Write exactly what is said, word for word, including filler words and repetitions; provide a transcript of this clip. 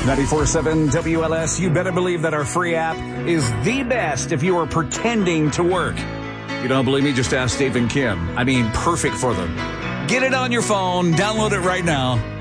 ninety-four point seven W L S, you better believe that our free app is the best if you are pretending to work. You don't believe me? Just ask Dave and Kim. I mean, perfect for them. Get it on your phone. Download it right now.